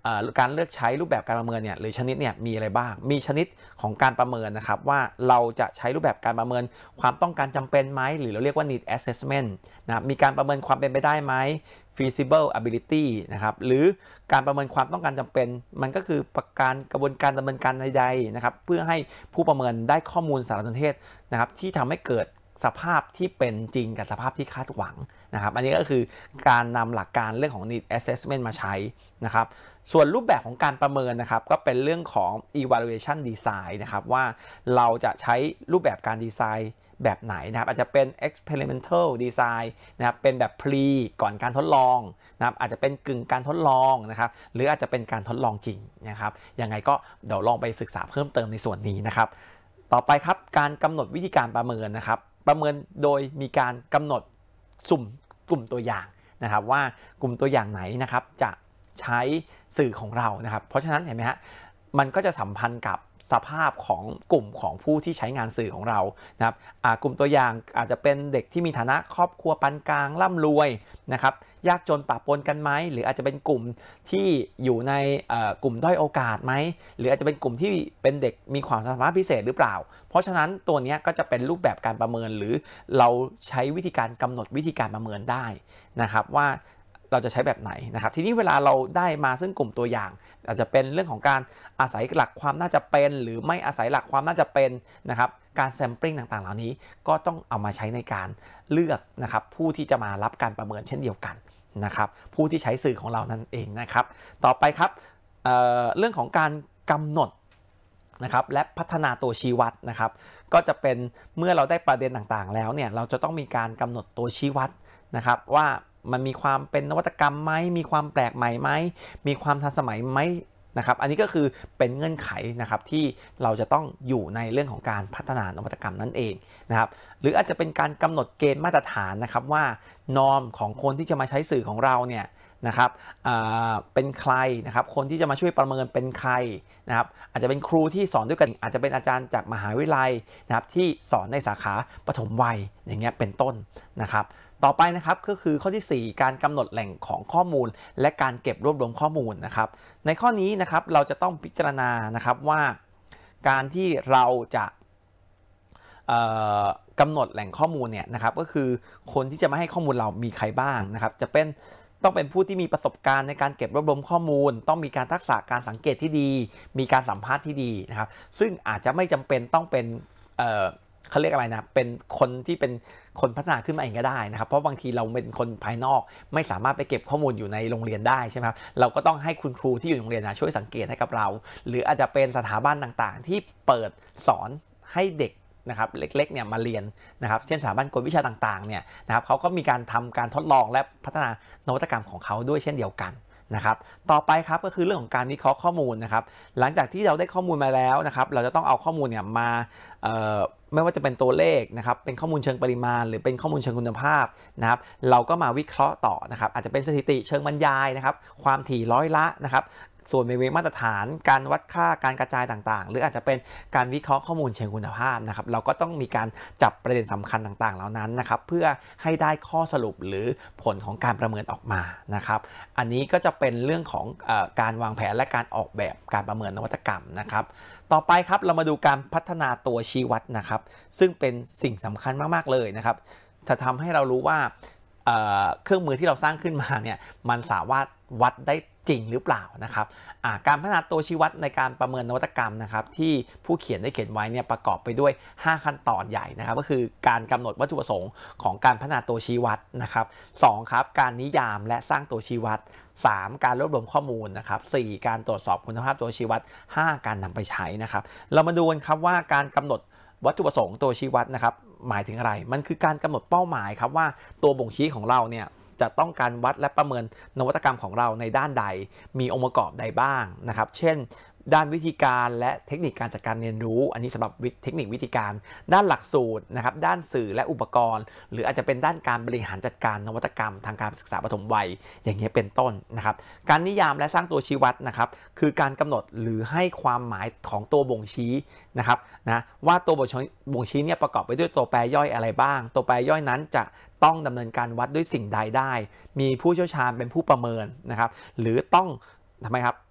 การเลือกใช้รูปแบบการประเมินเนี่ยหรือชนิดเนี่ยมีอะไรบ้างมีชนิดของการประเมินนะครับว่าเราจะใช้รูปแบบการประเมินความต้องการจำเป็นไหมหรือเราเรียกว่า need assessment นะมีการประเมินความเป็นไปได้ไหม feasible ability นะครับหรือการประเมินความต้องการจำเป็นมันก็คือประการกระบวนการดำเนินการใดๆนะครับเพื่อให้ผู้ประเมินได้ข้อมูลสารสนเทศนะครับที่ทำให้เกิดสภาพที่เป็นจริงกับสภาพที่คาดหวังนะครับอันนี้ก็คือการนำหลักการเรื่องของ need assessment มาใช้นะครับส่วนรูปแบบของการประเมินนะครับก็เป็นเรื่องของ evaluation design นะครับว่าเราจะใช้รูปแบบการดีไซน์แบบไหนนะครับอาจจะเป็น experimental design นะครับเป็นแบบ pre ก่อนการทดลองนะครับอาจจะเป็นกึ่งการทดลองนะครับหรืออาจจะเป็นการทดลองจริงนะครับยังไงก็เดี๋ยวลองไปศึกษาเพิ่มเติมในส่วนนี้นะครับต่อไปครับการกำหนดวิธีการประเมินนะครับประเมินโดยมีการกำหนดสุ่มกลุ่มตัวอย่างนะครับว่ากลุ่มตัวอย่างไหนนะครับจะใช้สื่อของเรานะครับเพราะฉะนั้นเห็นไหมฮะมันก็จะสัมพันธ์กับสภาพของกลุ่มของผู้ที่ใช้งานสื่อของเรานะครับกลุ่มตัวอย่างอาจจะเป็นเด็กที่มีฐานะครอบครัวปานกลางร่ำรวยนะครับยากจนปะปนกันไหมหรืออาจจะเป็นกลุ่มที่อยู่ในกลุ่มด้อยโอกาสไหมหรืออาจจะเป็นกลุ่มที่เป็นเด็กมีความสามารถพิเศษหรือเปล่าเพราะฉะนั้นตัวนี้ก็จะเป็นรูปแบบการประเมินหรือเราใช้วิธีการกำหนดวิธีการประเมินได้นะครับว่าเราจะใช้แบบไหนนะครับทีนี้เวลาเราได้มาซึ่งกลุ่มตัวอย่างอาจจะเป็นเรื่องของการอาศัยหลักความน่าจะเป็นหรือไม่อาศัยหลักความน่าจะเป็นนะครับการแซมปลิ้งต่างๆเหล่านี้ก็ต้องเอามาใช้ในการเลือกนะครับผู้ที่จะมารับการประเมินเช่นเดียวกันนะครับผู้ที่ใช้สื่อของเรานั่นเองนะครับต่อไปครับเรื่องของการกำหนดนะครับและพัฒนาตัวชี้วัดนะครับก็จะเป็นเมื่อเราได้ประเด็นต่างๆแล้วเนี่ยเราจะต้องมีการกำหนดตัวชี้วัดนะครับว่ามันมีความเป็นนวัตกรรมไหมมีความแปลกใหม่ไหมมีความทันสมัยไหมนะครับอันนี้ก็คือเป็นเงื่อนไขนะครับที่เราจะต้องอยู่ในเรื่องของการพัฒนานวัตกรรมนั่นเองนะครับหรืออาจจะเป็นการกำหนดเกณฑ์มาตรฐานนะครับว่านอร์มของคนที่จะมาใช้สื่อของเราเนี่ยนะครับเป็นใครนะครับคนที่จะมาช่วยประเมินเป็นใครนะครับอาจจะเป็นครูที่สอนด้วยกันอาจจะเป็นอาจารย์จากมหาวิทยาลัยนะครับที่สอนในสาขาปฐมวัยอย่างเงี้ยเป็นต้นนะครับต่อไปนะครับก็คือข้อที่4การกำหนดแหล่งของข้อมูลและการเก็บรวบรวมข้อมูลนะครับในข้อนี้นะครับเราจะต้องพิจารณานะครับว่าการที่เราจะกำหนดแหล่งข้อมูลเนี่ยนะครับก็คือคนที่จะมาให้ข้อมูลเรามีใครบ้างนะครับจะเป็นต้องเป็นผู้ที่มีประสบการณ์ในการเก็บรวบรวมข้อมูลต้องมีการทักษะการสังเกตที่ดีมีการสัมภาษณ์ที่ดีนะครับซึ่งอาจจะไม่จำเป็นต้องเป็นเขาเรียกอะไรนะเป็นคนที่เป็นคนพัฒนาขึ้นมาเองก็ได้นะครับเพราะบางทีเราเป็นคนภายนอกไม่สามารถไปเก็บข้อมูลอยู่ในโรงเรียนได้ใช่ไหมครับเราก็ต้องให้คุณครูที่อยู่ในโรงเรียนช่วยสังเกตให้กับเราหรืออาจจะเป็นสถาบันต่างๆที่เปิดสอนให้เด็กนะครับเล็กๆเนี่ยมาเรียนนะครับเช่นสถาบันกวดวิชาต่างๆเนี่ยนะครับเขาก็มีการทำการทดลองและพัฒนานวัตกรรมของเขาด้วยเช่นเดียวกันนะครับต่อไปครับก็คือเรื่องของการวิเคราะห์ข้อมูลนะครับหลังจากที่เราได้ข้อมูลมาแล้วนะครับเราจะต้องเอาข้อมูลเนี่ยมาไม่ว่าจะเป็นตัวเลขนะครับเป็นข้อมูลเชิงปริมาณหรือเป็นข้อมูลเชิงคุณภาพนะครับเราก็มาวิเคราะห์ต่อนะครับอาจจะเป็นสถิติเชิงบรรยายนะครับความถี่ร้อยละนะครับส่วนมาตรฐานการวัดค่าการกระจายต่างๆหรืออาจจะเป็นการวิเคราะห์ข้อมูลเชิงคุณภาพนะครับเราก็ต้องมีการจับประเด็นสำคัญต่างๆเหล่านั้นนะครับเพื่อให้ได้ข้อสรุปหรือผลของการประเมินออกมานะครับอันนี้ก็จะเป็นเรื่องของการวางแผนและการออกแบบการประเมินนวัตกรรมนะครับต่อไปครับเรามาดูการพัฒนาตัวชี้วัดนะครับซึ่งเป็นสิ่งสำคัญมากๆเลยนะครับจะทำให้เรารู้ว่าเครื่องมือที่เราสร้างขึ้นมาเนี่ยมันสามารถวัดได้จริงหรือเปล่านะครับการพัฒนาตัวชี้วัดในการประเมินนวัตกรรมนะครับที่ผู้เขียนได้เขียนไว้เนี่ยประกอบไปด้วย5ขั้นตอนใหญ่นะครับก็คือการกำหนดวัตถุประสงค์ของการพัฒนาตัวชี้วัดนะครับ2ครับการนิยามและสร้างตัวชี้วัด3การรวบรวมข้อมูลนะครับ4การตรวจสอบคุณภาพตัวชี้วัด5การนำไปใช้นะครับเรามาดูกันครับว่าการกำหนดวัตถุประสงค์ตัวชี้วัดนะครับหมายถึงอะไรมันคือการกำหนดเป้าหมายครับว่าตัวบ่งชี้ของเราเนี่ยจะต้องการวัดและประเมินนวัตกรรมของเราในด้านใดมีองค์ประกอบใดบ้างนะครับเช่นด้านวิธีการและเทคนิคการจัดการเรียนรู้อันนี้สำหรับเทคนิควิธีการด้านหลักสูตรนะครับด้านสื่อและอุปกรณ์หรืออาจจะเป็นด้านการบริหารจัดการนวัตกรรมทางการศึกษาปฐมวัยอย่างเงี้ยเป็นต้นนะครับการนิยามและสร้างตัวชี้วัดนะครับคือการกำหนดหรือให้ความหมายของตัวบ่งชี้นะครับนะว่าตัวบ่งชี้เนี่ยประกอบไปด้วยตัวแปรย่อยอะไรบ้างตัวแปรย่อยนั้นจะต้องดำเนินการวัดด้วยสิ่งใดได้มีผู้เชี่ยวชาญเป็นผู้ประเมินนะครับหรือต้องทำไมครับ